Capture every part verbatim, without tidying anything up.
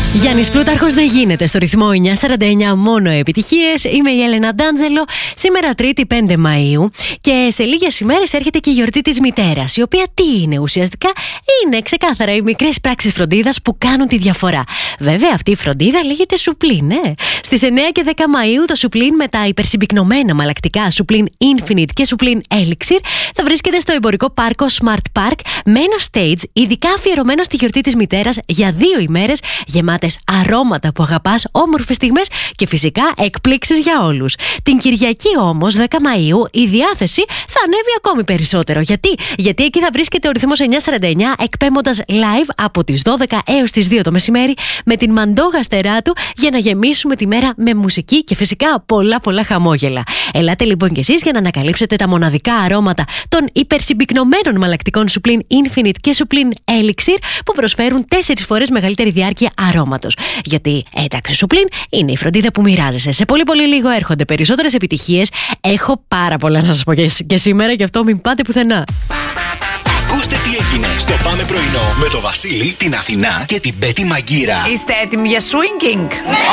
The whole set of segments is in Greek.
Γιάννης Πλούταρχος δεν γίνεται στο ρυθμό εννιά σαράντα εννιά, μόνο επιτυχίες. Είμαι η Έλενα Ντάντζελο. Σήμερα Τρίτη πέντε Μαΐου και σε λίγες ημέρες έρχεται και η γιορτή της μητέρας, η οποία τι είναι ουσιαστικά? Είναι ξεκάθαρα οι μικρές πράξεις φροντίδας που κάνουν τη διαφορά. Βέβαια αυτή η φροντίδα λέγεται Σουπλίν, ναι. Στις εννιά και δέκα Μαΐου το Σουπλίν με τα υπερσυμπυκνωμένα μαλακτικά Σουπλίν Infinite και Σουπλίν Elixir θα βρίσκεται στο εμπορικό πάρκο Smart Park με ένα stage ειδικά αφιερωμένο στη γιορτή της μητέρας για δύο ημέρες, γεμάτες αρώματα που αγαπάς, όμορφες στιγμές και φυσικά εκπλήξεις για όλους. Την Κυριακή όμως, δέκα Μαΐου, η διάθεση θα ανέβει ακόμη περισσότερο. Γιατί? Γιατί εκεί θα βρίσκεται ο ρυθμός εννιά σαράντα εννιά εκπέμποντας live από τις δώδεκα έως τις δύο το μεσημέρι με την Μαντό Γαστεράτου για να γεμίσουμε τη μέρα με μουσική και φυσικά πολλά πολλά χαμόγελα. Ελάτε λοιπόν κι εσείς για να ανακαλύψετε τα μοναδικά αρώματα των υπερσυμπυκνωμένων μαλακτικών Σουπλίν Infinite και Σουπλίν Elixir που προσφέρουν τέσσερις φορές μεγαλύτερη διάρκεια αρώματος. Γιατί εντάξει, Σουπλίν είναι η φροντίδα που μοιράζεσαι. Σε πολύ πολύ λίγο έρχονται περισσότερες επιτυχίες. Έχω πάρα πολλά να σας πω και σήμερα, γι' αυτό μην πάτε πουθενά. Ακούστε τι έγινε στο Πάμε Πρωινό με το Βασίλη, την Αθηνά και την Πέτη Μαγκύρα. Είστε έτοιμοι για swinging?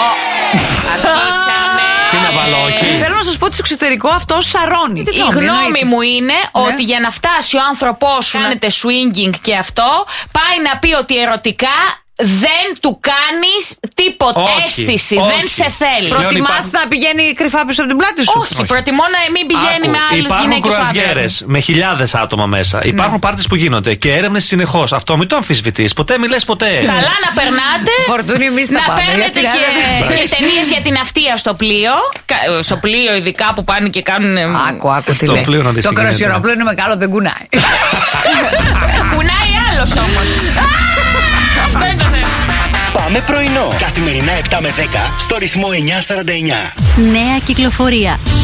Αρχίσαμε. Τι να βάλω, όχι? Θέλω να σας πω ότι στο εξωτερικό αυτό σαρώνει. Η γνώμη μου είναι ότι για να φτάσει ο άνθρωπός σου να κάνετε swinging και αυτό, πάει να πει ότι ερωτικά δεν του κάνεις τίποτα. Όχι, αίσθηση, όχι. δεν σε θέλει. Προτιμάς Υπάρχουν- να πηγαίνει κρυφά πίσω από την πλάτη σου? Όχι, προτιμώ να μην πηγαίνει Άκου, με άλλες υπάρχουν γυναίκες ο άντρας. κρουαζιέρες με χιλιάδες άτομα μέσα. Υπάρχουν πάρτις που γίνονται και έρευνες συνεχώς. Αυτό μην το αμφισβητείς. Ποτέ μη λες ποτέ. Καλά να περνάτε. Φορτούνη, εμείς θα Να πάμε, παίρνετε γιατί και, να- και ταινίες για την αυτεία στο πλοίο. Κα- Στο πλοίο, ειδικά που πάνε και κάνουν. Άκου, άκου τι Στο λέει. πλοίο να δεις Το τι γίνεται. κροσιερόπλοιο είναι μεγάλο, δεν κουνάει. Κουνάει άλλος όμως. Αυτό είναι το θέμα. Πάμε Πρωινό. Καθημερινά επτά με δέκα στο ρυθμό εννιά σαράντα εννιά. Νέα κυκλοφορία.